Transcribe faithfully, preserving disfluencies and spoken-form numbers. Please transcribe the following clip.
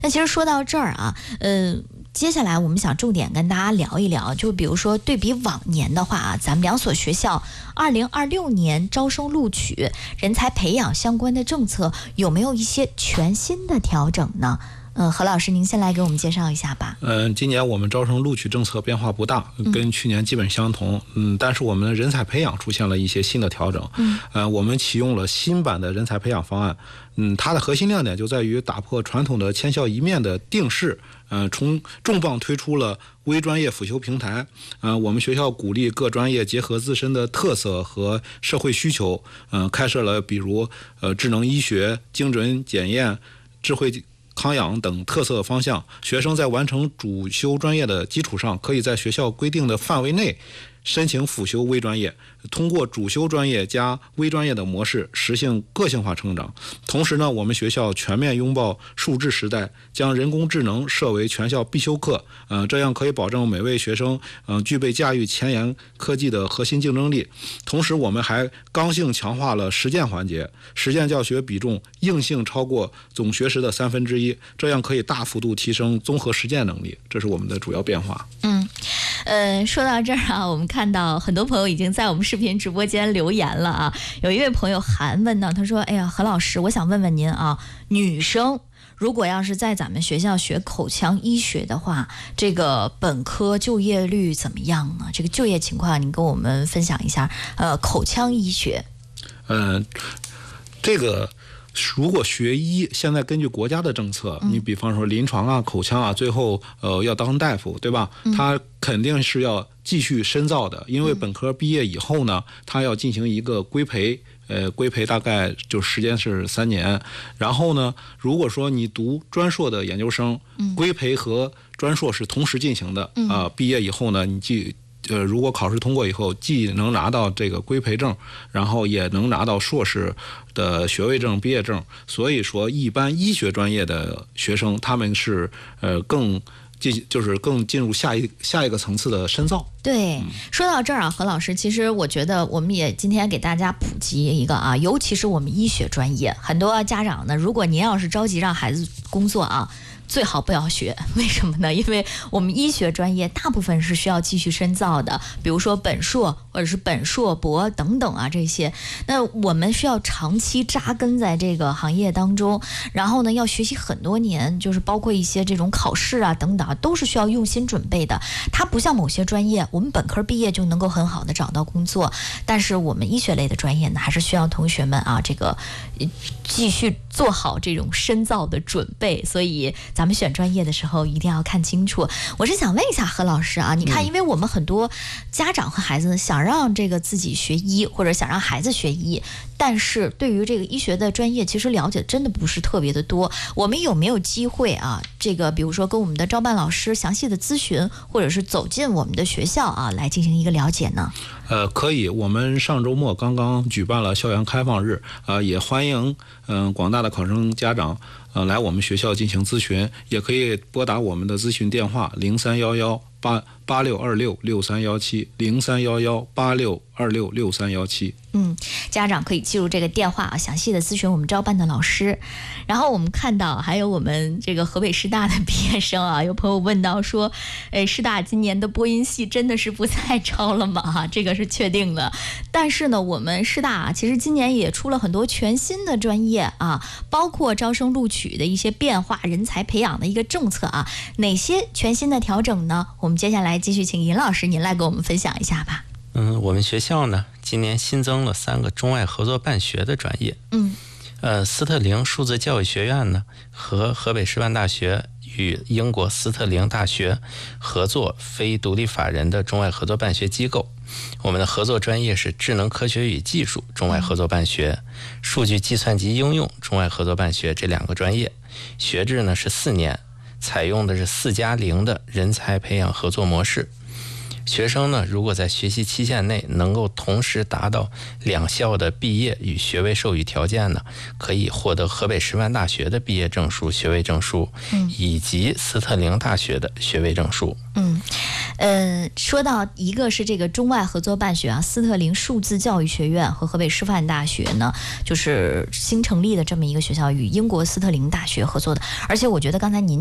那其实说到这儿啊，呃。接下来我们想重点跟大家聊一聊，就比如说对比往年的话啊，咱们两所学校二零二六年招生录取、人才培养相关的政策有没有一些全新的调整呢？呃，何老师，您先来给我们介绍一下吧。 嗯、呃，今年我们招生录取政策变化不大，跟去年基本相同。嗯，但是我们的人才培养出现了一些新的调整。嗯，呃，我们启用了新版的人才培养方案。嗯，它的核心亮点就在于打破传统的千校一面的定式。呃，重重磅推出了微专业辅修平台。呃，我们学校鼓励各专业结合自身的特色和社会需求，呃，开设了比如呃智能医学、精准检验、智慧康养等特色方向。学生在完成主修专业的基础上，可以在学校规定的范围内申请辅修微专业，通过主修专业加微专业的模式实现个性化成长。同时呢，我们学校全面拥抱数字时代，将人工智能设为全校必修课，呃，这样可以保证每位学生嗯、呃、具备驾驭前沿科技的核心竞争力。同时，我们还刚性强化了实践环节，实践教学比重硬性超过总学时的三分之一，这样可以大幅度提升综合实践能力，这是我们的主要变化。 嗯。呃，说到这儿啊，我们看到很多朋友已经在我们视频直播间留言了啊。有一位朋友韩问呢，他说：“哎呀，何老师，我想问问您啊，女生如果要是在咱们学校学口腔医学的话，这个本科就业率怎么样呢？这个就业情况，您跟我们分享一下。呃，口腔医学， 嗯、呃，这个。”如果学医，现在根据国家的政策，你比方说临床啊、口腔啊，最后呃要当大夫，对吧？他肯定是要继续深造的，因为本科毕业以后呢，他要进行一个规培，呃，规培大概就时间是三年。然后呢，如果说你读专硕的研究生，规培和专硕是同时进行的啊、呃。毕业以后呢，你既呃，如果考试通过以后，既能拿到这个规培证，然后也能拿到硕士的学位证、毕业证。所以说，一般医学专业的学生，他们是呃更进，就是更进入下一下一个层次的深造。 对，说到这儿啊，何老师，其实我觉得我们也今天给大家普及一个啊，尤其是我们医学专业，很多家长呢，如果您要是着急让孩子工作啊，最好不要学。为什么呢？因为我们医学专业大部分是需要继续深造的，比如说本硕或者是本硕博等等啊这些。那我们需要长期扎根在这个行业当中，然后呢要学习很多年，就是包括一些这种考试啊等等，都是需要用心准备的。它不像某些专业，我们本科毕业就能够很好的找到工作，但是我们医学类的专业呢，还是需要同学们啊这个继续做好这种深造的准备。所以咱们选专业的时候一定要看清楚。我是想问一下何老师啊，你看，因为我们很多家长和孩子想让这个自己学医，或者想让孩子学医，但是对于这个医学的专业其实了解真的不是特别的多。我们有没有机会啊，这个比如说跟我们的招办老师详细的咨询，或者是走进我们的学校啊来进行一个了解呢？ 呃，可以。我们上周末刚刚举办了校园开放日，啊、呃，也欢迎嗯、呃、广大的考生家长呃来我们学校进行咨询，也可以拨打我们的咨询电话零三幺幺八八六二六六三幺七零三幺幺八六二六六三幺七。 嗯，家长可以记住这个电话啊，详细的咨询我们招办的老师。然后我们看到还有我们这个河北师大的毕业生啊，有朋友问到说，哎，师大今年的播音系真的是不再招了吗？哈，这个是确定的。但是呢，我们师大啊，其实今年也出了很多全新的专业啊，包括招生录取的一些变化，人才培养的一个政策啊，哪些全新的调整呢？我们接下来继续请尹老师您来给我们分享一下吧。 嗯，我们学校呢，今年新增了三个中外合作办学的专业。嗯，呃，斯特林数字教育学院呢，和河北师范大学与英国斯特林大学合作非独立法人的中外合作办学机构。我们的合作专业是智能科学与技术中外合作办学、数据计算机应用中外合作办学这两个专业，学制呢是四年，采用的是四加零的人才培养合作模式。学生呢，如果在学习期限内能够同时达到两校的毕业与学位授予条件呢，可以获得河北师范大学的毕业证书、学位证书，嗯，以及斯特林大学的学位证书。 嗯， 嗯，说到一个是这个中外合作办学啊，斯特林数字教育学院和河北师范大学呢，就是新成立的这么一个学校，与英国斯特林大学合作的。而且我觉得刚才您